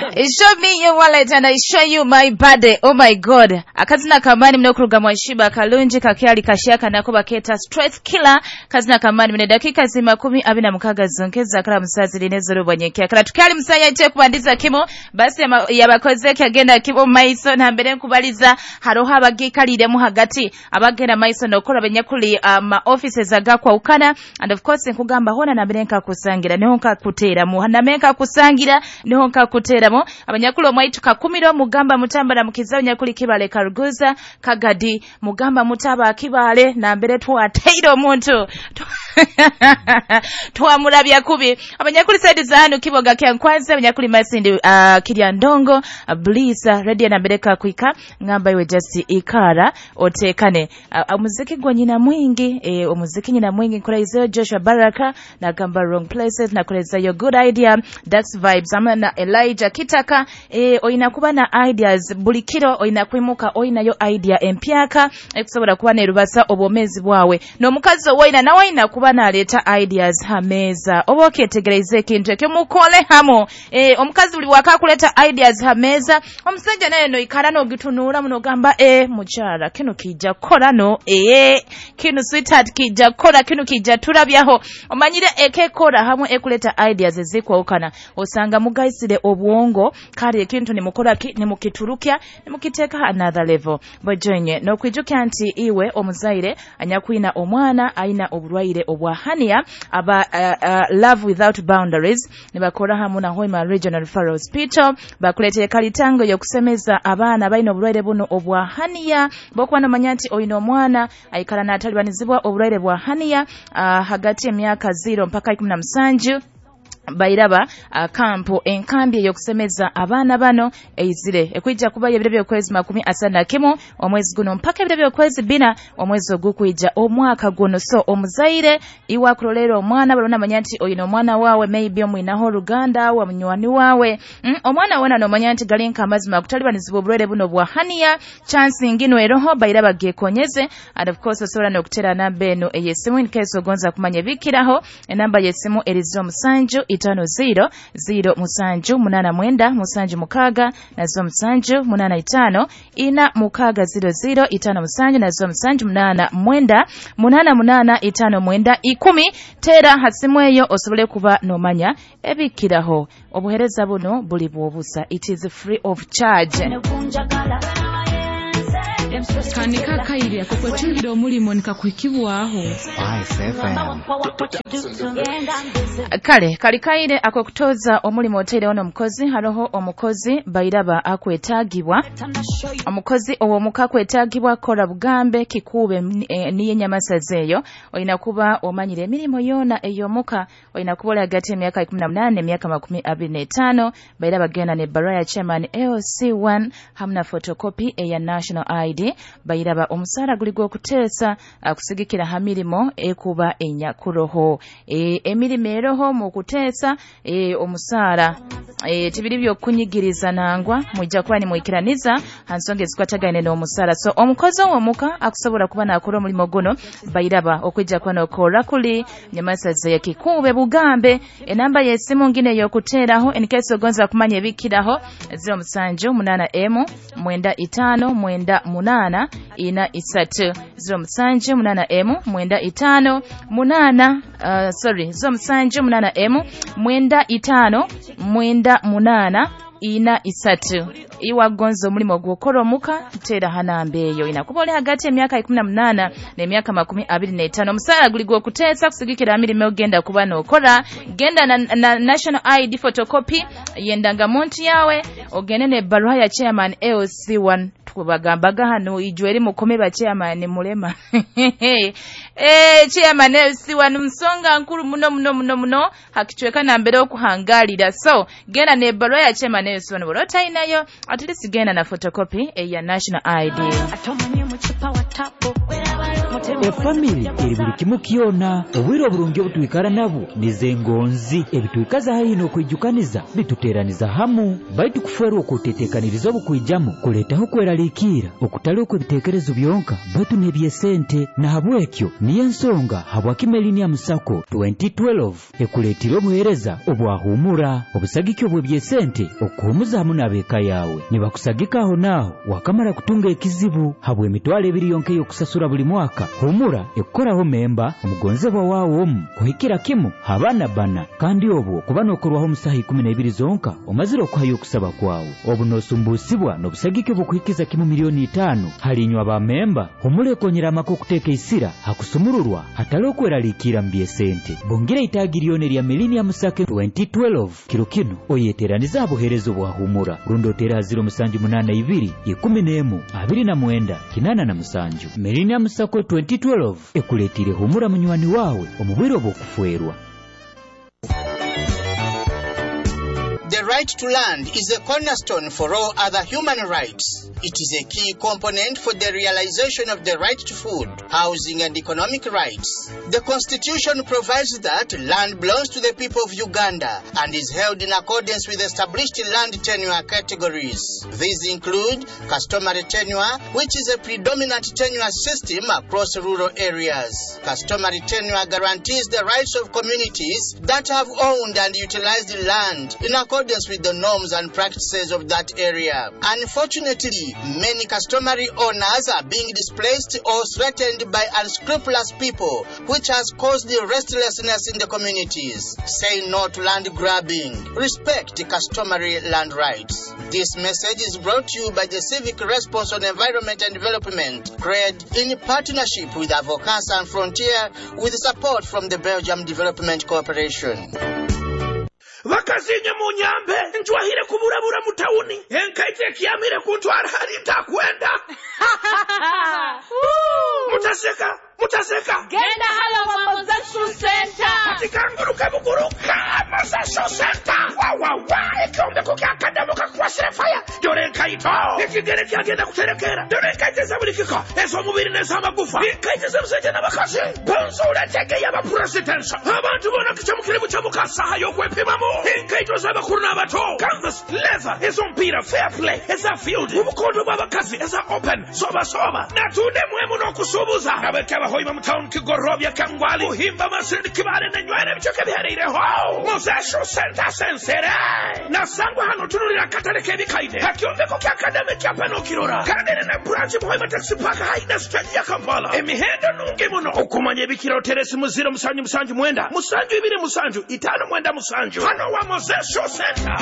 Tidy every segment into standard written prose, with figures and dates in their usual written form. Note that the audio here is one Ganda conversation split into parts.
Show me your wallet and I show you my body. Oh my God. Akazina kamani mnokuruga mwashiba kalunji kakiali kashiaka nako baketa stress killer. Kazina kamani mne dakika zima 10 abina mukaga zonkeza kala musazi linezoro banyekea. Kala tukali musaya ite kubandiza kimo basi yabakozeke agenda kimo maiso na mbere kubaliza haroha abagikalire mu hagati abagenda maiso nokora benyakuli ma offices agakwa ukana and of course nkugamba hona na mbere nkakusangira niho nkakutera mu hanamenka kusangira niho nkakuteramo abanyakulu omwaituka 10 mugamba mutambala mukiza nyakuli kibale karuguza kagadi mugamba mutaba kibale na mbere twateiro omuntu twamulabya kubi abanyakuli side zanu kiboga kyankwaza abanyakuli masindi kirya ndongo blisa ready na mbere kakwika ngamba iwe just ikara otekane umuziki gwa nyina mwingi umuziki nyina mwingi kuraizo Joshua Baraka na gamba wrong places na kuraizo your good idea that's vibes amana Elijah Kitaka oina kuba na ideas bulikiro oina kwimuka oina yo idea empyaka ekusobola kuba ne rubasa obomezi bwawe no mukazi oina na oina kuba na leta ideas hameza oboketegereze kintu ekimukole hamo omukazi buli waka kuleta ideas hameza omusajja naye no ikara no gitunura muno gamba mukyala kino kijja kola no kino sweetheart kijja kola kino kijja tulabyaho omanyire ekekora hamwe ekuleta ideas ezikwa okana osanga mugaisire obwongo kali ekintu nimukola ni mukiturukya ni mukiteka another level bojenye no kwijukya nti iwe omuzaire anyakwina omwana aina obulwaire obwahania aba love without boundaries nibakora hamu na Hoima Regional Referral Hospital bakulete kalitango yokusemeza abana baina obulwaire buno obwahania bokwana manyanti oyino omwana ayikala na talibanizibwa obulwaire bwahania hagati emyaka 0 mpaka 17 bairaba kampo enkambi eyokusemeza abaana bano eizire ekwijja kuba ebire byokwezi 10 omwezi guno mpaka ebire byokwezi 4 omwezi ogukwijja omwaka guno so omuzaire iwa kulolera omwana balona manyanti oyino omwana wawe maybe omwinaho Luganda wa munywani wawe omwana wona no manyanti galinka amazima kutalibanizibwa obulwere buno bwa hania chance ngino eroho bairaba gekonyeze and of course osobola nokutera namba eno eyesimu in case ogonza kumanya bikiraho enamba yesimu erizo musanju 500889 nazo musanju 85 ina mukaga 00 musanju nazo musanju 88 10 tera hasimweyo osobole kuba nomanya ebikiraho obuhereza buno buli bwobusa it is free of charge kanika kairya kokwetungira omulimo nikakwikibwaho kale kaire akokutoza omulimo otere ono mukozi haroho omukozi bairaba akwetagibwa omukozi owo mukakwetagibwa kola bugambe kikube niye nyamasazeyo oyina kuba omanyire emirimu yona eyomuka oyina kubola hagati emyaka 18 emyaka 25 bairaba genda ne baraya chairman AOC1 hamna photocopy eya national ID bayiraba omusara guligo okuteesa akusigikira hamirimo ekuba enyakuroho emirimo eroho mu kuteesa omusara tibiri byokunyigiriza nangwa mujja kuba ni muikiraniza hansonge zikwatagane n'omusara so omukozi omuka akusobola kuba nakora omulimo guno bayiraba okwijja kuba nokola kuli nyamasaze yakikube bugambe enamba yesimu ngine yokuteeraho in case ogonza kumanya ebikiraho 0778 95 ina isatu 0778 95 ina isatu iwa gonzo mulimo gwokoro muka tera hanambeyo inakubole hagati emyaka 18 ne emyaka 25 omusala guligo okuteesa kusigikira amirime ogenda kuba nokora genda na national ID photocopy yendanga monti yawe ogene ne baruha ya chairman AOC1 tubagambaga hano ijweri mukomeba chairman mulema chairman AOC1 msonga nkuru muno hakitweka na mbere okuhangalira so genda ne baruha ya chairman AOC1 borota inayo at least genda na photocopy ya national ID efamily eri buli kimu kyona obwire obulungi obutwikara nabo nizengonzi ebitwikaza hayino okwijukaniza bituteraniza hamu baitu kufuera okutetekaniriza obukwijjamu kuletaho kweralikira okutali okwebitekerezo byonka baitu nebyesente na habwekyo niyo ensonga habwakimelinia Musako 2012 ekuletira obuhereza obwahumura obusagikyo bwebyesente kuhumuza hamu n'abeeka yawe ne bakusagika aho naaho wakamala kutunga ekizibu habwa emitwalo 2 yonka y'okusasula buli mwaka. Humura ekkoraho memba omugonzebwa waawo omu kuhikira kimu abaana bana kandi obwo kuba n'okolwaho mu ssaaha 12 zonka omazire okuhayo okusaba kwawe. Obu n'osumbuusibwa n'obusagike bw'okuhikiza kimu miliyoni 5 halinywa ba memba Humura ekonyera amaka okuteeka isira hakusumurulwa hatali okweraliikira mu byesente. Bongera itaagi lyone lya Millennium Sacre 2012 kiro kino oyeeteraniza obuherezo bwa Humura rundootera 078 11 29 87. Millennium Sacre 2012 ekuleetire Humura munywani waawe omubwire obw'okufweerwa. The right to land is a cornerstone for all other human rights. It is a key component for the realization of the right to food, housing, and economic rights. The Constitution provides that land belongs to the people of Uganda and is held in accordance with established land tenure categories. These include customary tenure, which is a predominant tenure system across rural areas. Customary tenure guarantees the rights of communities that have owned and utilized land in accordance with the norms and practices of that area. Unfortunately, many customary owners are being displaced or threatened by unscrupulous people, which has caused the restlessness in the communities. Say no to land grabbing. Respect customary land rights. This message is brought to you by the Civic Response on Environment and Development, CRED, in partnership with Avocat Sans Frontier, with support from the Belgium Development Corporation. Vakazinye munyambe njwahire kuburabura mutauni enkaite kiamire kuntwara hari ntakwenda. Mutaseka Genda halo Mozesho Center. Atikanguruka buguruka Mozesho Center. Wa ekombe ko kakadamu kakwasira fire. Dore kaito ikigere kyagenda kuterekera. Dore kaite zabulikiko ezo mubiri neza amagufa. Kaite zabusenge nabakazi bonzo uratege yaba presidential. Abantu bona kicamukire bucamuka saha yo kwepimamo. Kaito zabakuru n'abato. Canvas leather ezompira fair play eza field. Ubukondo babakazi eza open soba natunde mwemu no kusubuza. Abekaba hoima mtown kigorobya kangwali uhimba masindi kibare na nywere bichoke biharire ho Mozesho Center sensere na sangwa hano tunulira katareke bikaide hakiombe ko akademe kyapano kirora kandi na branch hoima taxi park haina street ya Kampala emihendo nungi muno okumanye bikiro teresi muziro musanju mwenda musanju ibiri musanju itano mwenda musanju hano wa Mozesho Center.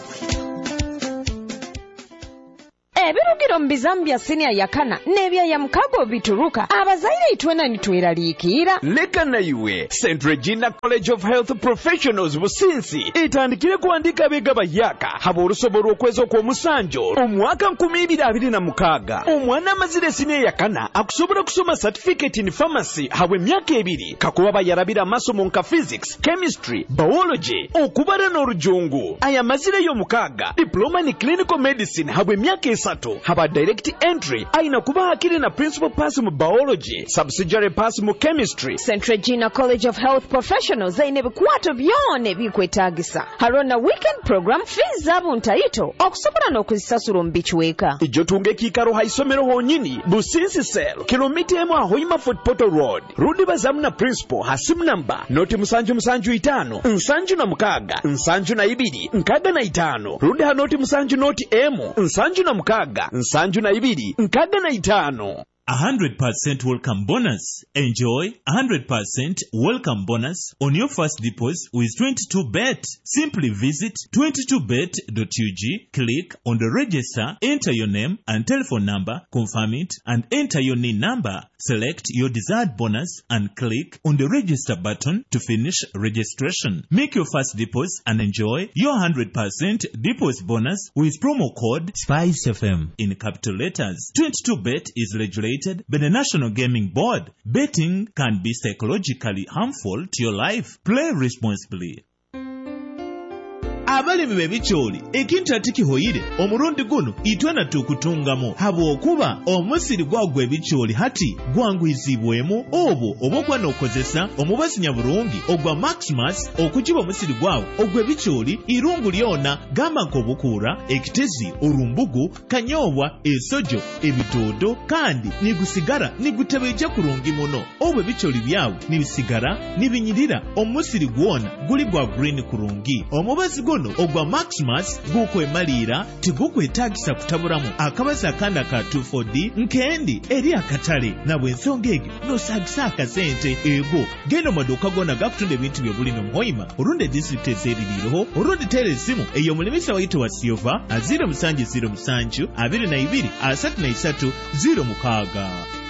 Ebirugiro mbizambya senior yakana nebya ya mkago bituruka abazaire itwena nitweraliikira leka na iwe St. Regina College of Health Professionals businsi itandikire kuandika bega bayaka habo rusoboro okwezo kwa musanjo omwaka 2026 omwana mazire senior yakana akusobora kusoma certificate in pharmacy hawe myaka 2 kakuba bayarabira masomo nka physics, chemistry, biology okubara n'orujungu aya mazire yo mukaga diploma in clinical medicine hawe myaka haba direct entry aina kuba hakiri na principal pass mu biology subsidiary pass mu chemistry. St. Regina College of Health Professionals aine bikwato byone bikwetagisa harona weekend program fees zabo ntaito okusobola n'okuzisasula mu bichweka ijo tunge kikaro haisomero honyini businsi cell kilomita emu ahoima Fort Portal Road rudi bazamu na principal hasimu namba noti musanju 5 na mukaga nsanju na 2 nkaga na 5 rudi hanoti musanju noti emu nsanju na mukaga nsanju na 2 nkaga na 5. 100% welcome bonus. Enjoy 100% welcome bonus on your first deposit with 22bet. Simply visit 22bet.ug, click on the register, enter your name and telephone number, confirm it, and enter your NIN number. Select your desired bonus and click on the register button to finish registration. Make your first deposit and enjoy your 100% deposit bonus with promo code SPICE-FM in capital letters. 22bet is regulated by the National Gaming Board. Betting can be psychologically harmful to your life. Play responsibly. Abalimi bebicholi ekintu atikihoyire omurundi guno itwena tukutungamo habwokuba omusiri gwagwe bicholi hati gwangwizibwemu obo obokwa nokozesa omubazi nyabulungi ogwa Maximus okujiba omusiri gwawo ogwe bicholi irungu lyona gamba nkobukura ekitezi urumbugu kanyobwa esojo ebitodo kandi nigusigara nigutebeje kurungi muno obwe bicholi byawe nibisigara nibinyirira omusiri gwona guli gwa green kurungi omubazi guno ogwa Maximus gukwemalira tegukwetaagisa kutabulamu akabazi akanda ka 24D nkendi eri akatale na bw'ensonga egyo n'osaagisa akasente ego genda maduuka gonna gakutunda ebintu bye buli n'omuhoyima olunde disitulikiti ez'eririireho olunde teera essimu eyo omulimisa wayitibwa Silva 0707 22 33 06.